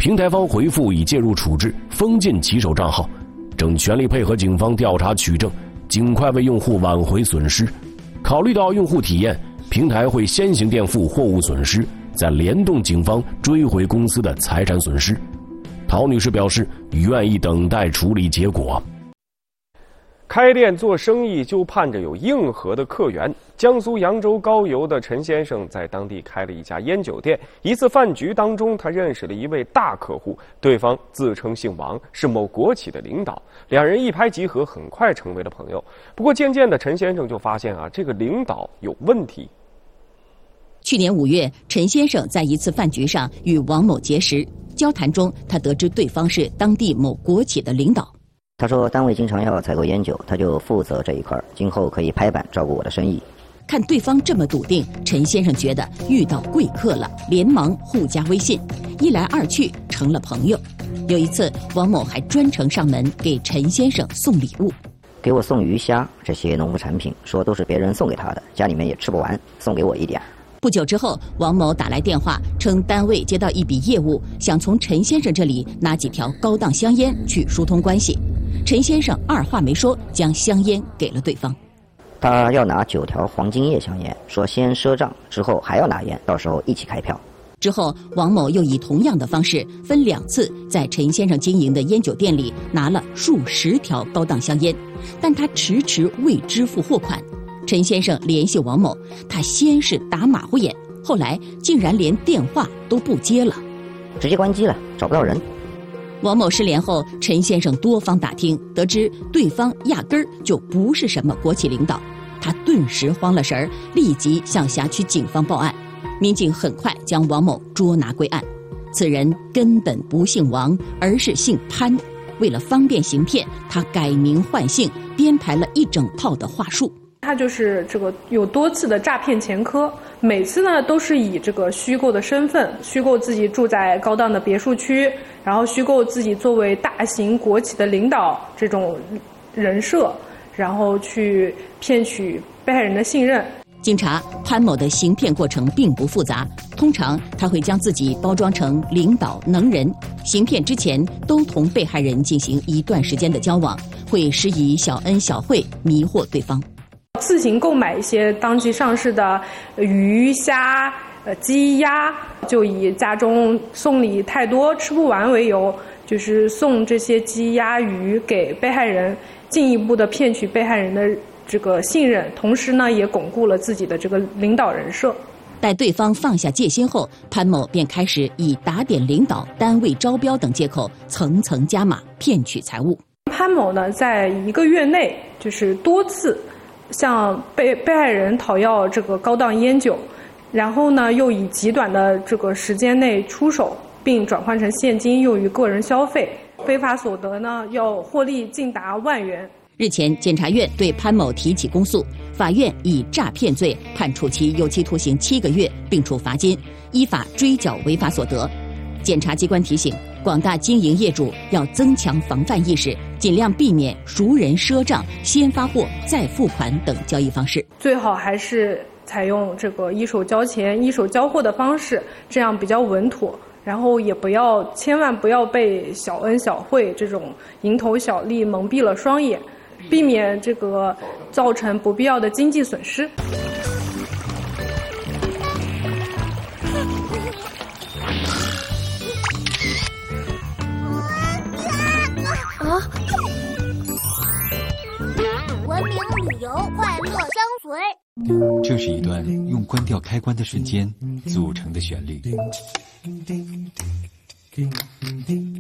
平台方回复已介入处置，封禁骑手账号，正全力配合警方调查取证，尽快为用户挽回损失。考虑到用户体验，平台会先行垫付货物损失，再联动警方追回公司的财产损失。陶女士表示愿意等待处理结果。 开店做生意就盼着有硬核的客源。江苏扬州高邮的陈先生在当地开了一家烟酒店。一次饭局当中，他认识了一位大客户，对方自称姓王，是某国企的领导。两人一拍即合，很快成为了朋友。不过渐渐的，陈先生就发现这个领导有问题。 去年5月，陈先生在一次饭局上与王某结识，交谈中他得知对方是当地某国企的领导。 他说单位经常要采购烟酒，他就负责这一块，今后可以拍板照顾我的生意。 看对方这么笃定，陈先生觉得遇到贵客了，连忙互加微信，一来二去成了朋友。有一次，王某还专程上门给陈先生送礼物， 给我送鱼虾这些农副产品，说都是别人送给他的，家里面也吃不完，送给我一点。 不久之后，王某打来电话，称单位接到一笔业务，想从陈先生这里拿几条高档香烟去疏通关系。陈先生二话没说，将香烟给了对方。 他要拿9条黄金叶香烟，说先赊账，之后还要拿烟，到时候一起开票。 之后，王某又以同样的方式分2次在陈先生经营的烟酒店里拿了数十条高档香烟，但他迟迟未支付货款。陈先生联系王某，他先是打马虎眼，后来竟然连电话都不接了， 直接关机了，找不到人。 王某失联后，陈先生多方打听，得知对方压根儿就不是什么国企领导，他顿时慌了神儿，立即向辖区警方报案。民警很快将王某捉拿归案。此人根本不姓王，而是姓潘。为了方便行骗，他改名换姓，编排了一整套的话术。 他就是这个有多次的诈骗前科，每次呢都是以这个虚构的身份，虚构自己住在高档的别墅区，然后虚构自己作为大型国企的领导这种人设，然后去骗取被害人的信任。 经查，潘某的行骗过程并不复杂，通常他会将自己包装成领导能人，行骗之前都同被害人进行一段时间的交往，会施以小恩小惠迷惑对方。 自行购买一些当季上市的鱼虾、鸡鸭，就以家中送礼太多吃不完为由，就是送这些鸡鸭鱼给被害人，进一步的骗取被害人的这个信任，同时呢也巩固了自己的这个领导人设。 待对方放下戒心后，潘某便开始以打点领导、单位招标等借口层层加码骗取财物。 潘某呢在1个月内就是多次向被害人讨要这个高档烟酒，然后呢又以极短的这个时间内出手，并转换成现金用于个人消费，非法所得呢要获利竟达1万元。 日前，检察院对潘某提起公诉，法院以诈骗罪判处其有期徒刑7个月，并处罚金，依法追缴违法所得。检察机关提醒广大经营业主要增强防范意识，尽量避免熟人赊账、先发货再付款等交易方式。 最好还是采用这个一手交钱、一手交货的方式，这样比较稳妥。然后也千万不要被小恩小惠这种蝇头小利蒙蔽了双眼，避免这个造成不必要的经济损失。 文明旅游，快乐相随。 这是一段用关掉开关的瞬间组成的旋律。